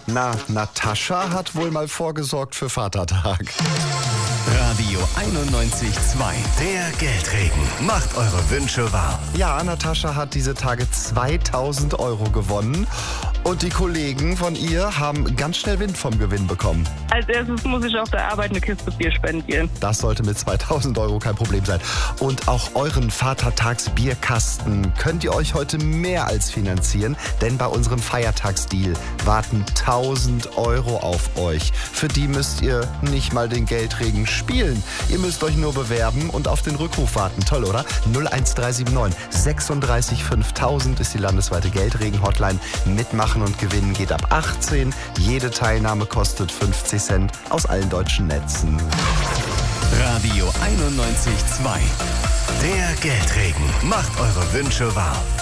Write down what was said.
Na, Natascha hat wohl mal vorgesorgt für Vatertag. Radio 91.2. Der Geldregen. Macht eure Wünsche wahr. Ja, Natascha hat diese Tage 2000 Euro gewonnen. Und die Kollegen von ihr haben ganz schnell Wind vom Gewinn bekommen. Als erstes muss ich auf der Arbeit eine Kiste Bier spendieren. Das sollte mit 2000 Euro kein Problem sein. Und auch euren Vatertagsbierkasten könnt ihr euch heute mehr als finanzieren. Denn bei unserem Feiertagsdeal warten 1000 Euro auf euch. Für die müsst ihr nicht mal den Geldregen spielen. Ihr müsst euch nur bewerben und auf den Rückruf warten. Toll, oder? 01379 36 5000 ist die landesweite Geldregen-Hotline. Mitmachen und gewinnen geht ab 18. Jede Teilnahme kostet 50 Cent aus allen deutschen Netzen. Radio 91.2. Der Geldregen. Macht eure Wünsche wahr.